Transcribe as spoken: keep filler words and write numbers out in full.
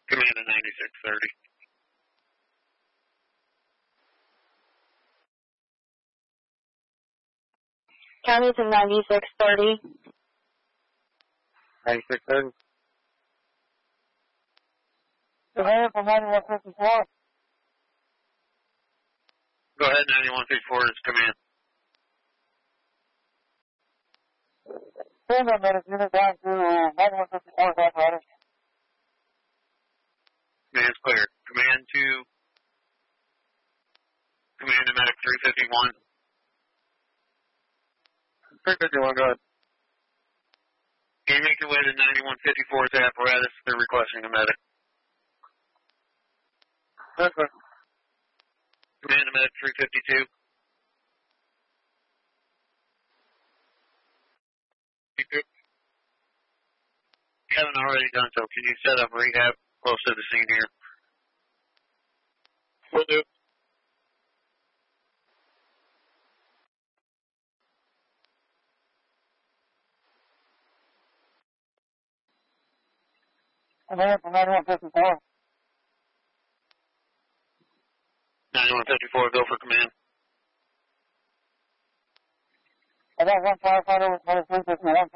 Command to ninety-six thirty. County to ninety-six thirty. ninety-six thirty. Command from ninety-one fifty-four. Go ahead, ninety-one fifty-four is command. Send that medic unit down to uh, ninety-one fifty-four apparatus. Command's clear. Command to Command to medic three fifty-one. three fifty-one, go ahead. Can you make your way to ninety-one fifty-four's apparatus? They're requesting a medic. That's good. Command to medic three fifty-two. You haven't already done so. Can you set up rehab close to the scene here? Will do. Command from ninety-one fifty-four. ninety-one fifty-four, go for command. I got one firefighter with twenty-three fifty-one.